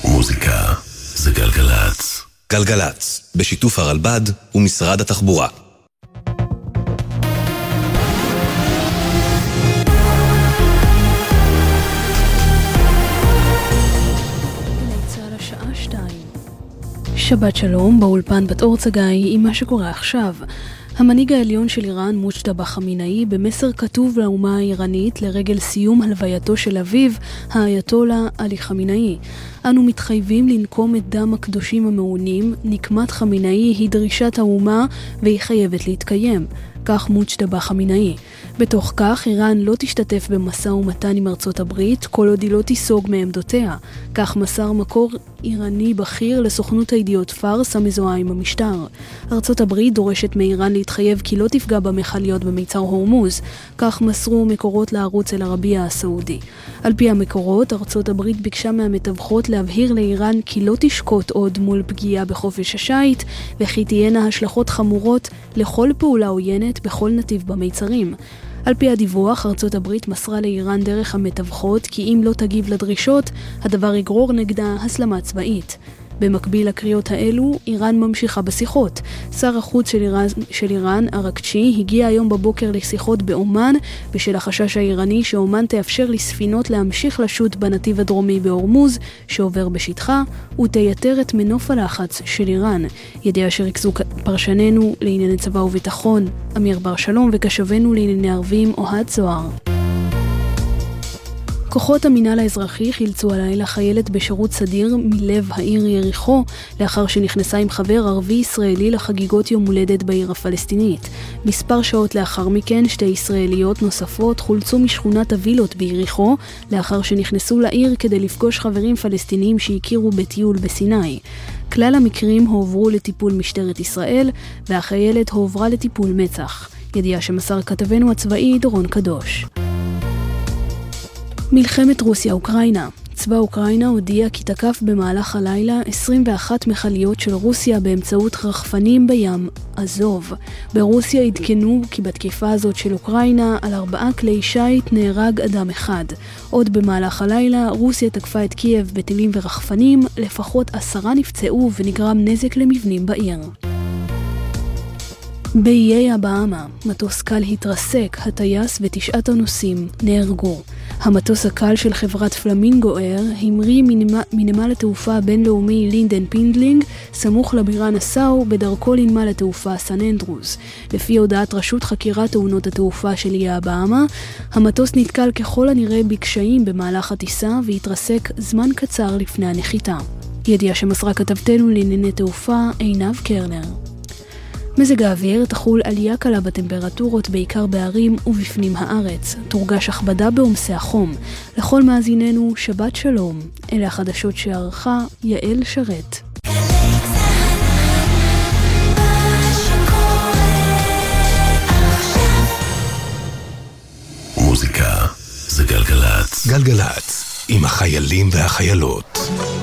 מוזיקה זה גלגלץ. גלגלץ, בשיתוף הרלב"ד ומשרד התחבורה. שבת שלום, באולפן בת אור צגאי עם מה שקורה עכשיו. המנהיג העליון של איראן, מוג'תבא חמינאי, במסר כתוב לאומה האיראנית לרגל סיום הלווייתו של אביו, האייתולה עלי חמינאי. אנו מתחייבים לנקום את דם הקדושים המעונים, נקמת חמינאי היא דרישת האומה והיא חייבת להתקיים. כך מוג'תבא חמינאי. בתוך כך, איראן לא תשתתף במשא ומתן עם ארצות הברית, כל עוד היא לא תיסוג מעמדותיה. כך מסר מקור איראני בכיר לסוכנות הידיעות פארס המזוהה עם המשטר. ארצות הברית דורשת מאיראן להתחייב כי לא תפגע במכליות במיצר הורמוז. כך מסרו מקורות לערוץ אל-ערבייה הסעודי. על פי המקורות, ארצות הברית ביקשה מהמתווכות להבהיר לאיראן כי לא תשקוט עוד מול פגיעה בחופש השייט, וכי תהיינה השלכות חמורות לכל פעולה עוינת בכל נתיב במיצרים. על פי הדיווח, ארצות הברית מסרה לאיראן דרך המתווכות כי אם לא תגיב לדרישות, הדבר יגרור נגדה הסלמה צבאית. במקביל לקריאות האלו, איראן ממשיכה בשיחות. שר החוץ של איראן, ארקצ'י, הגיע היום בבוקר לשיחות באומן, בשל החשש האיראני שאומן תאפשר לספינות להמשיך לשוט בנתיב הדרומי בהורמוז, שעובר בשטחה, ותייתר את מנוף הלחץ של איראן. ידיעה שריכזו פרשננו לענייני צבא וביטחון, אמיר בר שלום, וקשבנו לענייני ערבים, אוהד זוהר. כוחות המינהל האזרחי חילצו הלילה חיילת בשירות סדיר מלב העיר יריחו, לאחר שנכנסה עם חבר ערבי ישראלי לחגיגות יום הולדת בעיר הפלסטינית. מספר שעות לאחר מכן, שתי ישראליות נוספות חולצו משכונת הווילות ביריחו, לאחר שנכנסו לעיר כדי לפגוש חברים פלסטיניים שהכירו בטיול בסיני. כלל המקרים הועברו לטיפול משטרת ישראל, והחיילת הועברה לטיפול מצ"ח. ידיעה שמסר כתבנו הצבאי דורון קדוש. מלחמת רוסיה-אוקראינה. צבא אוקראינה הודיע כי תקף במהלך הלילה 21 מכליות של רוסיה באמצעות רחפנים בים אזוב. ברוסיה עדכנו כי בתקיפה הזאת של אוקראינה על 4 כלי שייט נהרג אדם אחד. עוד במהלך הלילה רוסיה תקפה את קייב בטילים ורחפנים, לפחות 10 נפצעו ונגרם נזק למבנים בעיר. באיי הבאמה, מטוס קל התרסק, הטייס ו9 הנוסעים נהרגו. המטוס הקל של חברת פלמינגו אייר המריא מנמל התעופה הבינלאומי לינדן פינדלינג, סמוך לבירה נסאו, בדרכו לנמל התעופה סן אנדרוס. לפי הודעת רשות חקירת תאונות התעופה של איי הבאמה, המטוס נתקל ככל הנראה בקשיים במהלך הטיסה והתרסק זמן קצר לפני הנחיתה. ידיעה שמסרה כתבתנו לענייני תעופה עינב קרנר. מזג האוויר תחול עלייה קלה בטמפרטורות בעיקר בערים ובפנים הארץ. תורגש הכבדה בעומסי החום. לכל מאזיננו שבת שלום. אלה החדשות שערכה יעל שרת. מוזיקה זה גלגלץ. גלגלץ, עם החיילים והחיילות.